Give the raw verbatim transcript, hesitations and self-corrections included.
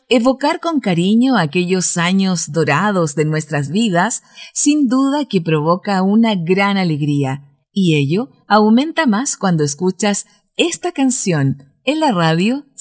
Evocar con cariño aquellos años dorados de nuestras vidas, sin duda que provoca una gran alegría, y ello aumenta más cuando escuchas esta canción en la radio